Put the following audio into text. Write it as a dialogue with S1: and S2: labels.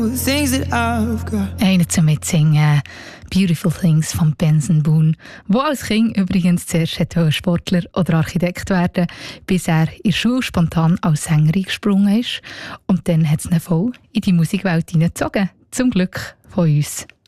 S1: Einer zum Mitsingen, «Beautiful Things» von Benson Boone, der als Kind übrigens zuerst Sportler oder Architekt werden, bis er in der Schule spontan als Sänger eingesprungen ist. Und dann hat es ihn voll in die Musikwelt hineingezogen. Zum Glück von uns.